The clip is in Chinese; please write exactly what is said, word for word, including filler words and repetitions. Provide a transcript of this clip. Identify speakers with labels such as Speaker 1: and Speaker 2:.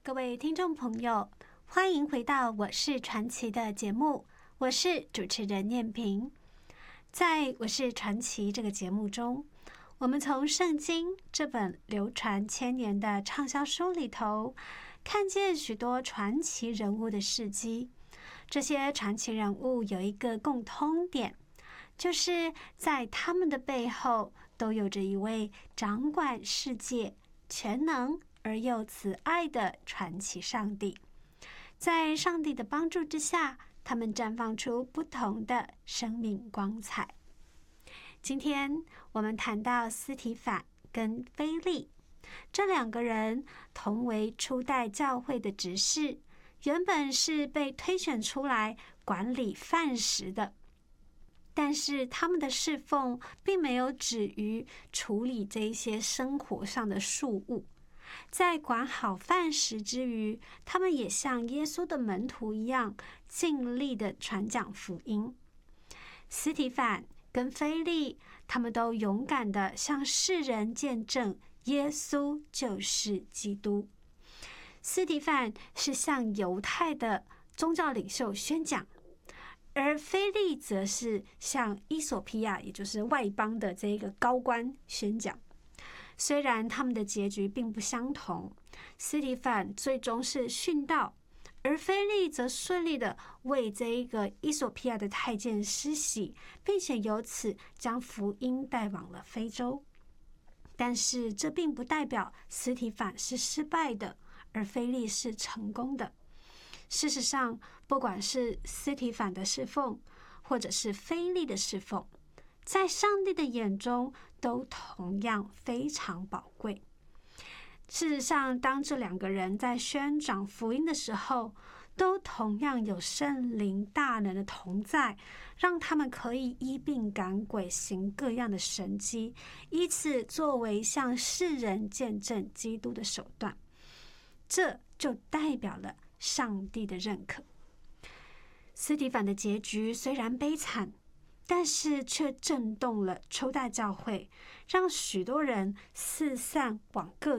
Speaker 1: 各位听众朋友，欢迎回到我是传奇的节目，我是主持人念萍。在我是传奇这个节目中，我们从圣经这本流传千年的畅销书里头，看见许多传奇人物的事迹。这些传奇人物有一个共通点，就是在他们的背后都有着一位掌管世界、全能而又慈爱的传奇上帝。在上帝的帮助之下，他们绽放出不同的生命光彩。今天我们谈到司提反跟腓利，这两个人同为初代教会的执事，原本是被推选出来管理饭食的，但是他们的侍奉并没有止于处理这一些生活上的事务，在管好饭食之余，他们也像耶稣的门徒一样，尽力的传讲福音。司提反跟腓利，他们都勇敢的向世人见证耶稣就是基督。司提反是向犹太的宗教领袖宣讲，而腓利则是向伊索比亚，也就是外邦的这个高官宣讲。虽然他们的结局并不相同，司提反最终是殉道，而腓利则顺利的为这一个伊索比亚的太监施洗，并且由此将福音带往了非洲。但是这并不代表司提反是失败的，而腓利是成功的。事实上，不管是司提反的侍奉，或者是腓利的侍奉，在上帝的眼中都同样非常宝贵。事实上，当这两个人在宣讲福音的时候，都同样有圣灵大能的同在，让他们可以医病赶鬼，行各样的神迹，以此作为向世人见证基督的手段。这就代表了上帝的认可。司提反的结局虽然悲惨，但是却震动了初代教会，让许多人四散往各